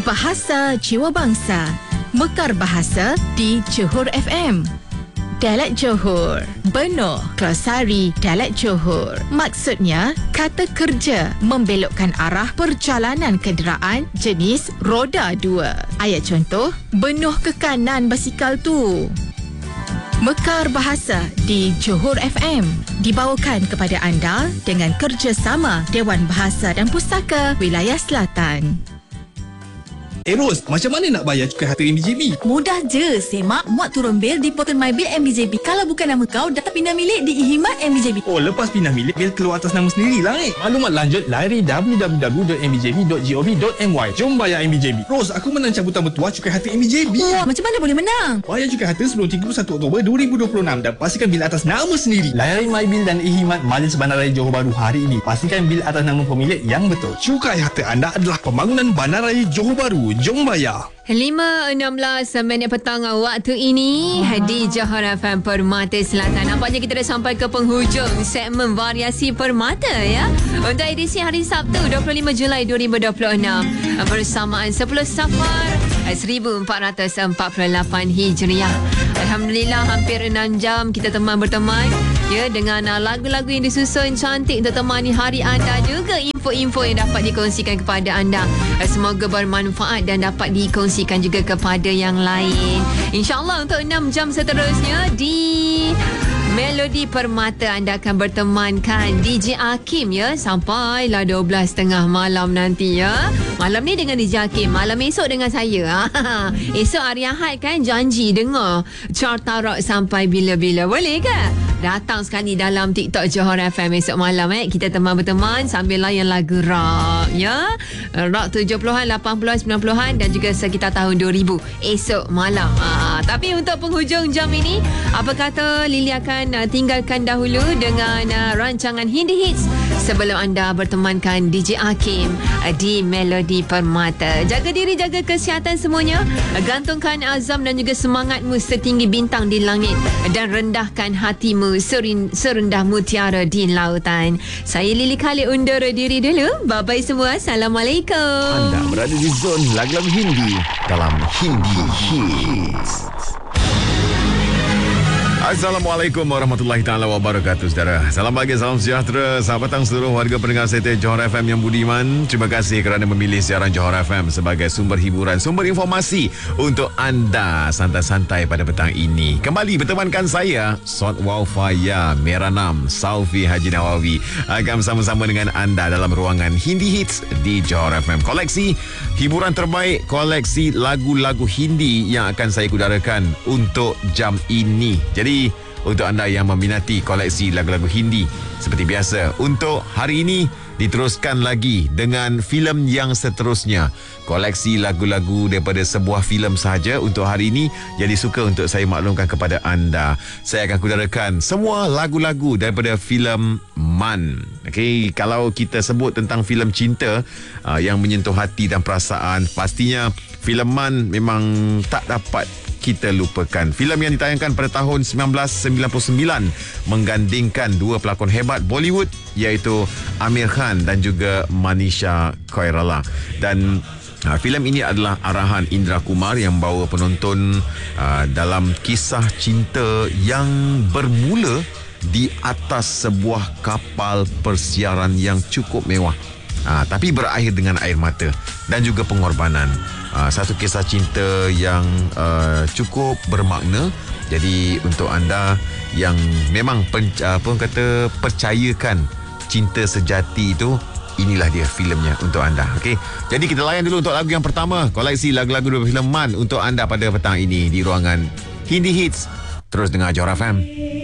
Bahasa Jiwa Bangsa. Mekar Bahasa di Johor FM. Dialek Johor. Benoh, glosari dialek Johor. Maksudnya, kata kerja membelokkan arah perjalanan kenderaan jenis roda 2. Ayat contoh, benoh ke kanan basikal tu. Mekar Bahasa di Johor FM dibawakan kepada anda dengan kerjasama Dewan Bahasa dan Pustaka Wilayah Selatan. Ros, macam mana nak bayar cukai harta MBJB? Mudah je, semak, muat turun bil di portal My Bil MBJB. Kalau bukan nama kau, data pindah milik di ikhidmat MBJB. Oh, lepas pindah milik, bil keluar atas nama sendirilah Maklumat lanjut, layari www.mbjb.gov.my. Jom bayar MBJB. Ros, aku menang cabutan bertuah cukai harta MBJB. Wah, macam mana boleh menang? Bayar cukai harta sebelum 31 Oktober 2026 dan pastikan bil atas nama sendiri. Layari My Bil dan ikhidmat Majlis Bandaraya Johor Bahru hari ini. Pastikan bil atas nama pemilik yang betul. Cukai harta anda adalah pembangunan Bandaraya Johor Bahru. Jom bayar. 5.16 minit petang waktu ini di Johor FM Permata Selatan. Nampaknya kita dah sampai ke penghujung segmen variasi Permata ya. Untuk edisi hari Sabtu 25 Julai 2026 bersamaan 10 Safar 1448 Hijriah. Alhamdulillah hampir 6 jam kita berteman ya dengan lagu-lagu yang disusun cantik untuk temani hari anda, juga info-info yang dapat dikongsikan kepada anda. Semoga bermanfaat dan dapat dikongsikan juga kepada yang lain. InsyaAllah untuk 6 jam seterusnya di Melodi Permata anda akan bertemankan DJ Hakim ya sampailah 12.30 malam nanti ya. Malam ni dengan DJ Hakim, malam esok dengan saya. Esok hari Ahad kan, janji dengar Carta Rock sampai bila-bila. Boleh ke? Datang sekali dalam TikTok Johor FM esok malam kita berteman sambil layan lagu rock ya. Rock 70-an, 80-an, 90-an dan juga sekitar tahun 2000 esok malam. Tapi untuk penghujung jam ini, apa kata Lily akan tinggalkan dahulu dengan rancangan Hindi Hits sebelum anda bertemankan DJ Hakim di Melodi Permata. Jaga diri, jaga kesihatan semuanya. Gantungkan azam dan juga semangatmu setinggi bintang di langit dan rendahkan hatimu serendah mutiara di lautan. Saya Lily Khalid undur diri dulu. Bye-bye semua. Assalamualaikum. Anda berada di zon lagu-lagu Hindi dalam Hindi Hits. Assalamualaikum warahmatullahi taala wabarakatuh saudara. Salam bahagia, salam sejahtera. Selamat petang seluruh warga pendengar setia Johor FM yang budiman. Terima kasih kerana memilih siaran Johor FM sebagai sumber hiburan, sumber informasi untuk anda santai-santai pada petang ini. Kembali bertemankan saya Sot Waufaya Meranam Salfi Haji Nawawi akan bersama-sama dengan anda dalam ruangan Hindi Hits di Johor FM. Koleksi hiburan terbaik, koleksi lagu-lagu Hindi yang akan saya udarakan untuk jam ini. Jadi untuk anda yang meminati koleksi lagu-lagu Hindi, seperti biasa, untuk hari ini diteruskan lagi dengan filem yang seterusnya. Koleksi lagu-lagu daripada sebuah filem sahaja untuk hari ini. Jadi suka untuk saya maklumkan kepada anda, saya akan kudarakan semua lagu-lagu daripada filem Man. Okey, kalau kita sebut tentang filem cinta yang menyentuh hati dan perasaan, pastinya filem Man memang tak dapat kita lupakan. Filem yang ditayangkan pada tahun 1999 menggandingkan dua pelakon hebat Bollywood iaitu Amir Khan dan juga Manisha Koirala. Dan filem ini adalah arahan Indra Kumar yang membawa penonton dalam kisah cinta yang bermula di atas sebuah kapal persiaran yang cukup mewah. Tapi berakhir dengan air mata dan juga pengorbanan. Satu kisah cinta yang cukup bermakna. Jadi untuk anda yang memang percayakan cinta sejati itu, inilah dia filemnya untuk anda. Okey. Jadi kita layan dulu untuk lagu yang pertama, koleksi lagu-lagu dari filem Man untuk anda pada petang ini di ruangan Hindi Hits. Terus dengar Johor FM.